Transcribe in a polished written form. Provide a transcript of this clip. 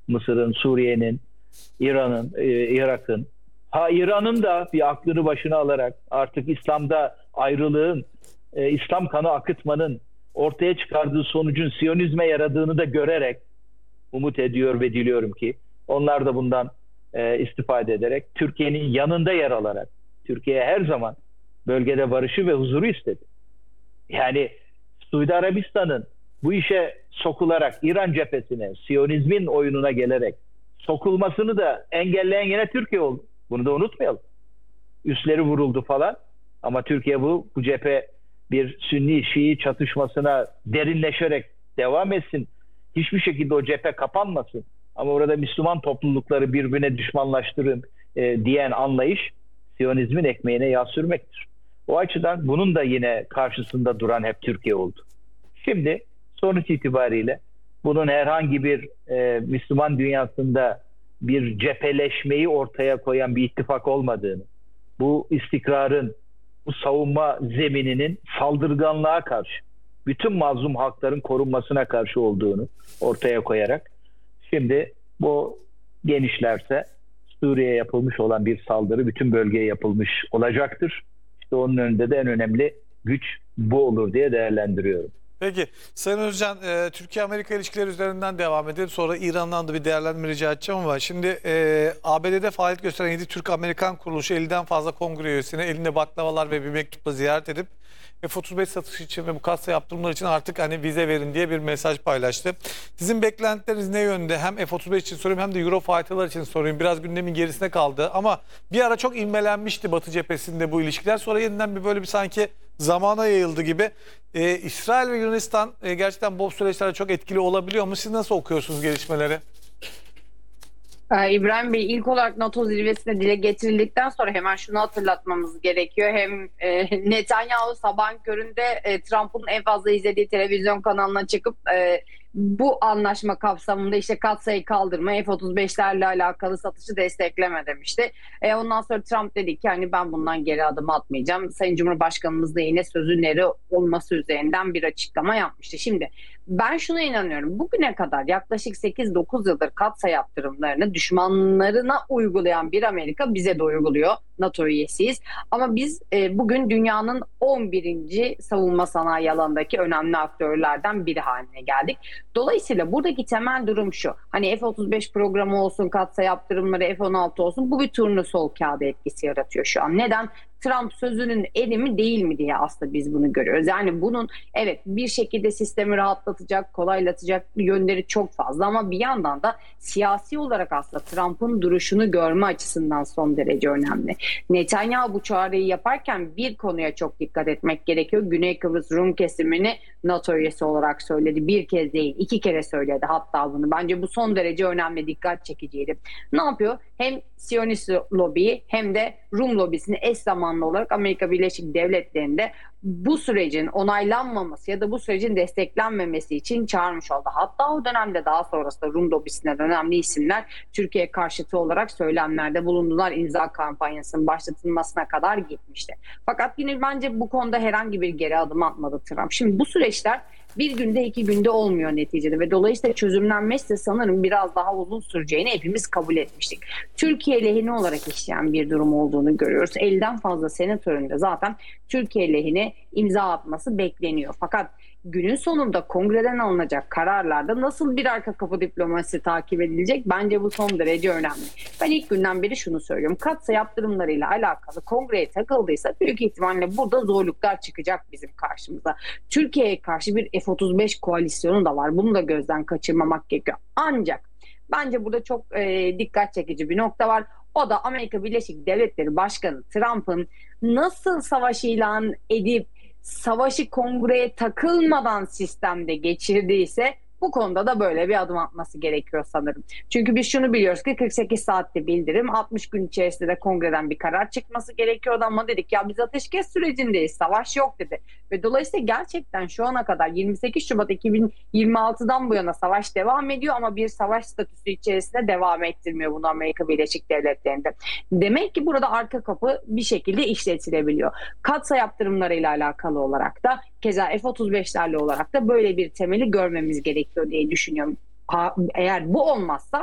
Mısır'ın, Suriye'nin, İran'ın, Irak'ın. Ha, İran'ın da bir aklını başına alarak artık İslam'da ayrılığın, İslam kanı akıtmanın ortaya çıkardığı sonucun Siyonizme yaradığını da görerek umut ediyor ve diliyorum ki onlar da bundan istifade ederek Türkiye'nin yanında yer alarak Türkiye her zaman bölgede barışı ve huzuru istedi. Yani Suudi Arabistan'ın bu işe sokularak İran cephesine, Siyonizmin oyununa gelerek sokulmasını da engelleyen yine Türkiye oldu. Bunu da unutmayalım. Üsleri vuruldu falan ama Türkiye bu cephe bir Sünni-Şii çatışmasına derinleşerek devam etsin. Hiçbir şekilde o cephe kapanmasın. Ama orada Müslüman toplulukları birbirine düşmanlaştırın diyen anlayış Siyonizmin ekmeğine yağ sürmektir. O açıdan bunun da yine karşısında duran hep Türkiye oldu. Şimdi sonuç itibariyle bunun herhangi bir Müslüman dünyasında bir cepheleşmeyi ortaya koyan bir ittifak olmadığını, bu istikrarın, bu savunma zemininin saldırganlığa karşı, bütün mazlum halkların korunmasına karşı olduğunu ortaya koyarak şimdi bu genişlerse Suriye'ye yapılmış olan bir saldırı bütün bölgeye yapılmış olacaktır. İşte onun önünde de en önemli güç bu olur diye değerlendiriyorum. Peki Sayın Özcan, Türkiye-Amerika ilişkileri üzerinden devam edelim. Sonra İran'dan da bir değerlendirme rica edeceğim ama şimdi ABD'de faaliyet gösteren 7 Türk-Amerikan kuruluşu 50'den fazla kongre üyesini elinde baklavalar ve bir mektupla ziyaret edip F-35 satışı için ve bu kasa yaptırımlar için artık hani vize verin diye bir mesaj paylaştı. Sizin beklentileriniz ne yönde? Hem F-35 için sorayım hem de Eurofighter'lar için sorayım. Biraz gündemin gerisine kaldı ama bir ara çok inmelenmişti Batı cephesinde bu ilişkiler. Sonra yeniden böyle bir sanki zamana yayıldı gibi. İsrail ve Yunanistan gerçekten bu süreçlerde çok etkili olabiliyor mu? Siz nasıl okuyorsunuz gelişmeleri? İbrahim Bey, ilk olarak NATO zirvesine dile getirildikten sonra hemen şunu hatırlatmamız gerekiyor. Hem Netanyahu sabahın köründe Trump'ın en fazla izlediği televizyon kanalına çıkıp bu anlaşma kapsamında işte katsayı kaldırma, F-35'lerle alakalı satışı destekleme demişti. Ondan sonra Trump dedi ki hani ben bundan geri adım atmayacağım. Sayın Cumhurbaşkanımız da yine sözün eri olması üzerinden bir açıklama yapmıştı. Şimdi ben şuna inanıyorum. Bugüne kadar yaklaşık 8-9 yıldır katsayı yaptırımlarını düşmanlarına uygulayan bir Amerika bize de uyguluyor. NATO üyesiyiz. Ama biz bugün dünyanın 11. savunma sanayi alanındaki önemli aktörlerden biri haline geldik. Dolayısıyla buradaki temel durum şu. Hani F-35 programı olsun, katsayı yaptırımları, F-16 olsun, bu bir turnusol kağıdı etkisi yaratıyor şu an. Neden? Trump sözünün eri mi değil mi diye aslında biz bunu görüyoruz. Yani bunun evet bir şekilde sistemi rahatlatacak, kolaylatacak yönleri çok fazla ama bir yandan da siyasi olarak aslında Trump'ın duruşunu görme açısından son derece önemli. Netanyahu bu çağrıyı yaparken bir konuya çok dikkat etmek gerekiyor. Güney Kıbrıs Rum kesimini NATO üyesi olarak söyledi. Bir kez değil, 2 kere söyledi hatta bunu. Bence bu son derece önemli, dikkat çekiciydi. Ne yapıyor? Hem Siyonist lobiyi hem de Rum lobisini eş zamanlı olarak Amerika Birleşik Devletleri'nde bu sürecin onaylanmaması ya da bu sürecin desteklenmemesi için çağırmış oldu. Hatta o dönemde daha sonrasında Rum lobisinden önemli isimler Türkiye karşıtı olarak söylemlerde bulundular. İmza kampanyasının başlatılmasına kadar gitmişti. Fakat yine bence bu konuda herhangi bir geri adım atmadı Trump. Şimdi bu süreçler bir günde 2 günde olmuyor neticede ve dolayısıyla çözümlenmesi de sanırım biraz daha uzun süreceğini hepimiz kabul etmiştik. Türkiye lehine olarak işleyen bir durum olduğunu görüyoruz. 50'den fazla senatörün de zaten Türkiye lehine imza atması bekleniyor. Fakat günün sonunda kongreden alınacak kararlarda nasıl bir arka kapı diplomasi takip edilecek? Bence bu son derece önemli. Ben ilk günden beri şunu söylüyorum. Katsayı yaptırımlarıyla alakalı kongreye takıldıysa büyük ihtimalle burada zorluklar çıkacak bizim karşımıza. Türkiye'ye karşı bir F-35 koalisyonu da var. Bunu da gözden kaçırmamak gerekiyor. Ancak bence burada çok dikkat çekici bir nokta var. O da Amerika Birleşik Devletleri Başkanı Trump'ın nasıl savaş ilan edip savaşı kongreye takılmadan sistemde geçirdiyse bu konuda da böyle bir adım atması gerekiyor sanırım. Çünkü biz şunu biliyoruz ki 48 saatte bildirim, 60 gün içerisinde de kongreden bir karar çıkması gerekiyordu ama dedik ya biz ateşkes sürecindeyiz, savaş yok dedi. Ve dolayısıyla gerçekten şu ana kadar 28 Şubat 2026'dan bu yana savaş devam ediyor ama bir savaş statüsü içerisinde devam ettirmiyor bunu Amerika Birleşik Devletleri'nde. Demek ki burada arka kapı bir şekilde işletilebiliyor. Katsayı yaptırımlarıyla alakalı olarak da keza F-35'lerle olarak da böyle bir temeli görmemiz gerekiyor diye düşünüyorum. Eğer bu olmazsa